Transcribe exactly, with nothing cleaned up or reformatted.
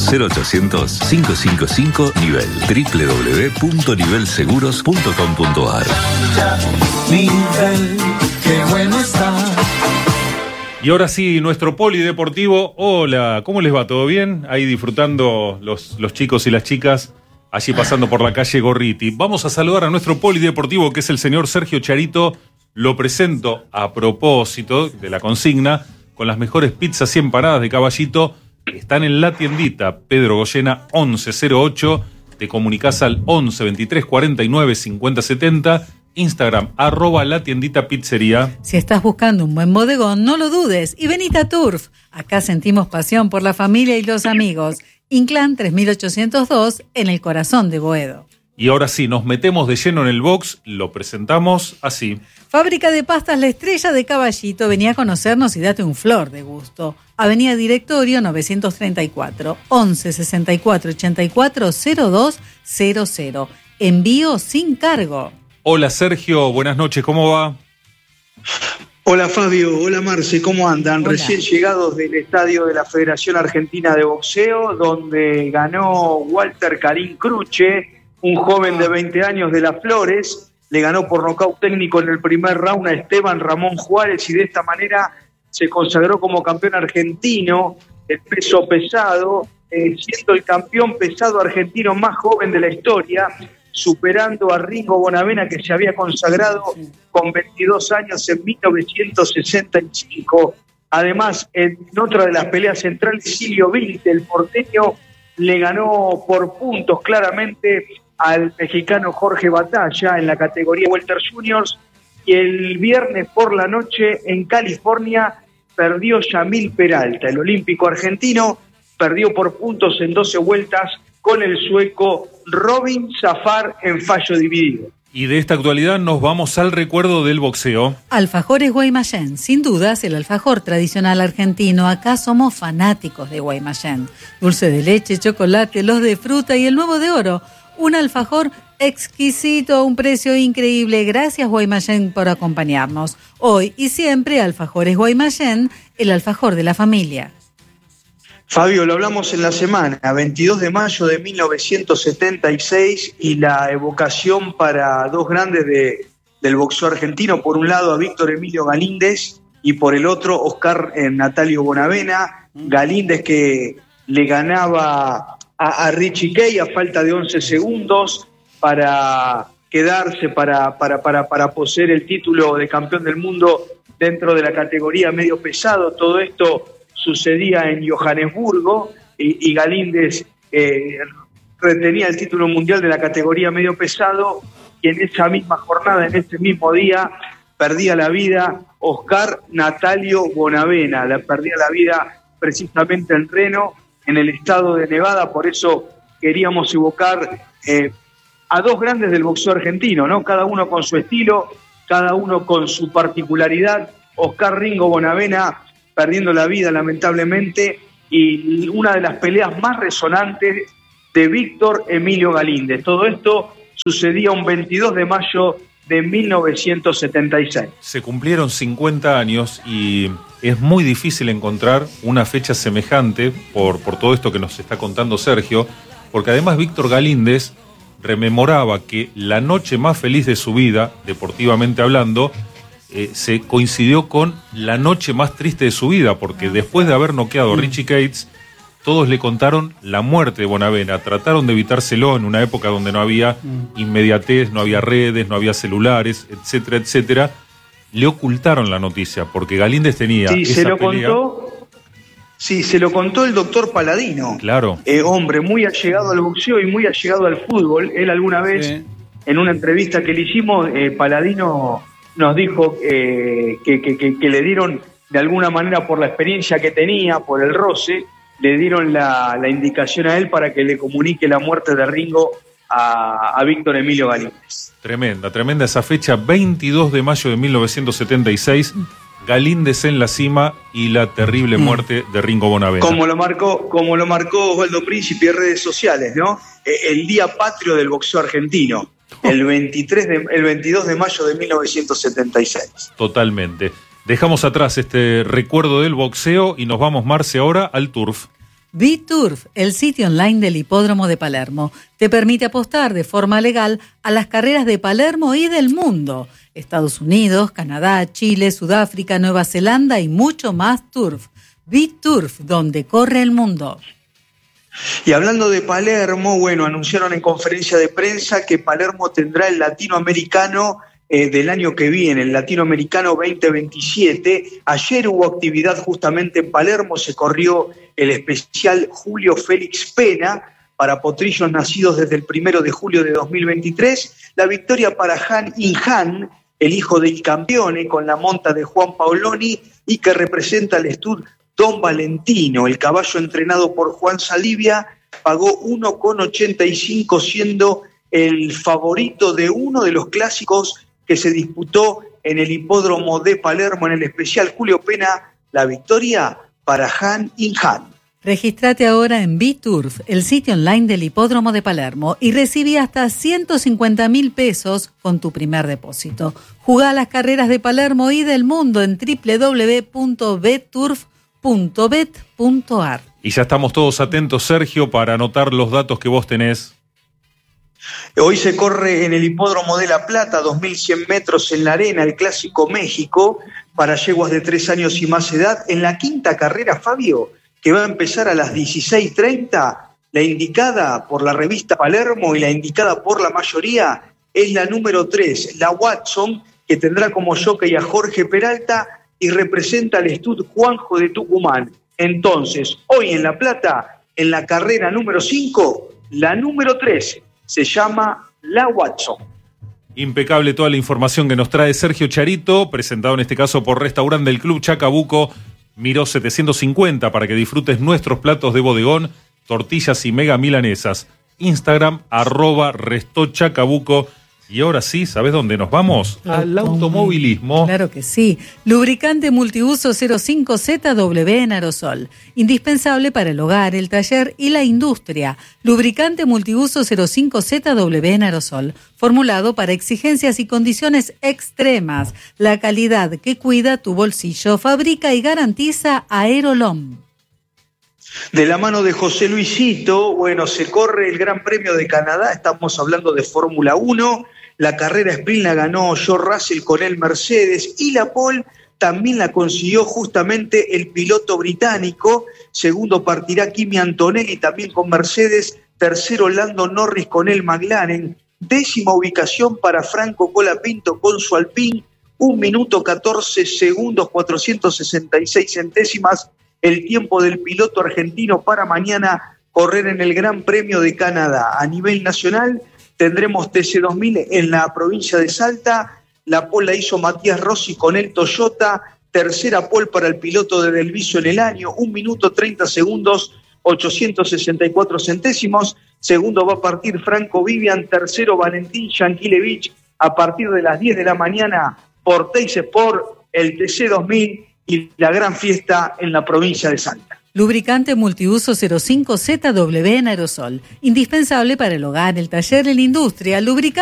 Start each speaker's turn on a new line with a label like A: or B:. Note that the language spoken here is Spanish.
A: cero ochocientos, cinco cinco cinco, nivel. doble u doble u doble u punto nivel seguros punto com punto a r.
B: Nivel, qué bueno está.
C: Y ahora sí, nuestro polideportivo. Hola, ¿cómo les va? ¿Todo bien? Ahí disfrutando los, los chicos y las chicas, allí pasando por la calle Gorriti. Vamos a saludar a nuestro polideportivo, que es el señor Sergio Charito. Lo presento a propósito de la consigna, con las mejores pizzas y empanadas de Caballito. Están en La Tiendita, Pedro Goyena once cero ocho. Te comunicás al once veintitrés cuarenta y nueve cincuenta setenta. Instagram, arroba La Tiendita Pizzería.
D: Si estás buscando un buen bodegón, no lo dudes y venite a Turf. Acá sentimos pasión por la familia y los amigos. Inclán tres mil ochocientos dos, en el corazón de Boedo.
C: Y ahora sí, nos metemos de lleno en el box, lo presentamos así.
D: Fábrica de pastas La Estrella de Caballito, venía a conocernos y date un flor de gusto. Avenida Directorio novecientos treinta y cuatro, once sesenta y cuatro ochenta y cuatro cero dos cero cero. Envío sin cargo.
C: Hola Sergio, buenas noches, ¿cómo va?
E: Hola Fabio, hola Marce, ¿cómo andan?
D: Hola.
E: Recién llegados del estadio de la Federación Argentina de Boxeo, donde ganó Walter Karim Cruche, un joven de veinte años de Las Flores. Le ganó por nocaut técnico en el primer round a Esteban Ramón Juárez y de esta manera se consagró como campeón argentino del peso pesado, eh, siendo el campeón pesado argentino más joven de la historia, superando a Ringo Bonavena, que se había consagrado con veintidós años en mil novecientos sesenta y cinco. Además, en otra de las peleas centrales, Silvio Vilte, el porteño, le ganó por puntos claramente al mexicano Jorge Batalla en la categoría Welter Juniors. Y el viernes por la noche en California perdió Yamil Peralta, el olímpico argentino, perdió por puntos en doce vueltas con el sueco Robin Zafar en fallo dividido.
C: Y de esta actualidad nos vamos al recuerdo del boxeo.
D: Alfajores Guaymallén, sin dudas el alfajor tradicional argentino. Acá somos fanáticos de Guaymallén. Dulce de leche, chocolate, los de fruta y el nuevo de oro. Un alfajor exquisito a un precio increíble. Gracias Guaymallén por acompañarnos. Hoy y siempre, Alfajores Guaymallén, el alfajor de la familia.
E: Fabio, lo hablamos en la semana, veintidós de mayo de mil novecientos setenta y seis, y la evocación para dos grandes de, del boxeo argentino, por un lado a Víctor Emilio Galíndez y por el otro Oscar eh, Natalio Bonavena. Galíndez que le ganaba a, a Richie Kay a falta de once segundos para quedarse, para, para, para, para poseer el título de campeón del mundo dentro de la categoría medio pesado. Todo esto sucedía en Johannesburgo y, y Galíndez eh, retenía el título mundial de la categoría medio pesado, y en esa misma jornada, en ese mismo día, perdía la vida Oscar Natalio Bonavena, la perdía la vida precisamente en Reno, en el estado de Nevada. Por eso queríamos evocar eh, a dos grandes del boxeo argentino, ¿no? Cada uno con su estilo, cada uno con su particularidad. Oscar Ringo Bonavena perdiendo la vida lamentablemente, y una de las peleas más resonantes de Víctor Emilio Galíndez. Todo esto sucedía un veintidós de mayo de mil novecientos setenta y seis.
C: Se cumplieron cincuenta años y es muy difícil encontrar una fecha semejante por, por todo esto que nos está contando Sergio, porque además Víctor Galíndez rememoraba que la noche más feliz de su vida, deportivamente hablando, Eh, se coincidió con la noche más triste de su vida, porque después de haber noqueado a Richie Cates, todos le contaron la muerte de Bonavena. Trataron de evitárselo en una época donde no había inmediatez, no había redes, no había celulares, etcétera, etcétera. Le ocultaron la noticia, porque Galíndez tenía
E: sí,
C: esa
E: se lo
C: pelea.
E: Contó, sí, se lo contó el doctor Paladino.
C: Claro.
E: Eh, hombre muy allegado al boxeo y muy allegado al fútbol. Él alguna vez, sí, en una entrevista que le hicimos, eh, Paladino nos dijo eh, que, que, que, que le dieron, de alguna manera, por la experiencia que tenía, por el roce, le dieron la, la indicación a él para que le comunique la muerte de Ringo a, a Víctor Emilio Galíndez.
C: Tremenda, tremenda esa fecha, veintidós de mayo de mil novecientos setenta y seis, Galíndez en la cima y la terrible muerte de Ringo Bonavena.
E: Como lo marcó, como lo marcó Osvaldo Príncipe en redes sociales, ¿no? El día patrio del boxeo argentino. El, veintitrés de, el veintidós de mayo de mil novecientos setenta y seis.
C: Totalmente. Dejamos atrás este recuerdo del boxeo y nos vamos, Marce, ahora al turf.
D: B-Turf, el sitio online del Hipódromo de Palermo, te permite apostar de forma legal a las carreras de Palermo y del mundo. Estados Unidos, Canadá, Chile, Sudáfrica, Nueva Zelanda y mucho más turf. B-Turf, donde corre el mundo.
E: Y hablando de Palermo, bueno, anunciaron en conferencia de prensa que Palermo tendrá el latinoamericano eh, del año que viene, el latinoamericano veinte veintisiete. Ayer hubo actividad justamente en Palermo, se corrió el especial Julio Félix Pena para potrillos nacidos desde el primero de julio de dos mil veintitrés. La victoria para Han In-Han, el hijo del campeone, con la monta de Juan Paoloni y que representa el Stud Don Valentino. El caballo entrenado por Juan Salivia pagó uno con ochenta y cinco, siendo el favorito de uno de los clásicos que se disputó en el hipódromo de Palermo en el especial Julio Pena. La victoria para Han In-Han.
D: Regístrate ahora en B-Turf, el sitio online del Hipódromo de Palermo, y recibí hasta ciento cincuenta mil pesos con tu primer depósito. Jugá a las carreras de Palermo y del mundo en doble u doble u doble u punto beturf punto bet punto ar.
C: Y ya estamos todos atentos, Sergio, para anotar los datos que vos tenés.
E: Hoy se corre en el Hipódromo de La Plata, dos mil cien metros en la arena, el Clásico México, para yeguas de tres años y más edad. En la quinta carrera, Fabio, que va a empezar a las dieciséis treinta, la indicada por la revista Palermo y la indicada por la mayoría es la número tres, la Watson, que tendrá como jockey a Jorge Peralta y representa al Stud Juanjo de Tucumán. Entonces, hoy en La Plata, en la carrera número cinco, la número tres se llama la Watson.
C: Impecable toda la información que nos trae Sergio Charito, presentado en este caso por Restaurante del Club Chacabuco. Miró setecientos cincuenta para que disfrutes nuestros platos de bodegón, tortillas y mega milanesas. Instagram, arroba restochacabuco. Y ahora sí, ¿sabes dónde nos vamos? Al automovilismo.
D: Claro que sí. Lubricante multiuso cero cinco Z W en aerosol. Indispensable para el hogar, el taller y la industria. Lubricante multiuso cero cinco Z W en aerosol. Formulado para exigencias y condiciones extremas. La calidad que cuida tu bolsillo. Fabrica y garantiza Aerolom.
E: De la mano de José Luisito, bueno, se corre el Gran Premio de Canadá, estamos hablando de Fórmula uno, la carrera sprint la ganó George Russell con el Mercedes y la pole también la consiguió justamente el piloto británico. Segundo partirá Kimi Antonelli también con Mercedes, tercero Lando Norris con el McLaren, décima ubicación para Franco Colapinto con su Alpine, un minuto catorce segundos, cuatrocientos sesenta y seis centésimas, el tiempo del piloto argentino para mañana correr en el Gran Premio de Canadá. A nivel nacional tendremos T C dos mil en la provincia de Salta, la pole la hizo Matías Rossi con el Toyota, tercera pole para el piloto de Delviso en el año, un minuto treinta segundos, ochocientos sesenta y cuatro centésimos, segundo va a partir Franco Vivian, tercero Valentín Yankelevich a partir de las diez de la mañana por Teis Sport, el T C dos mil y la gran fiesta en la provincia de Salta.
D: Lubricante multiuso cero cinco Z W en aerosol. Indispensable para el hogar, el taller y la industria. Lubricante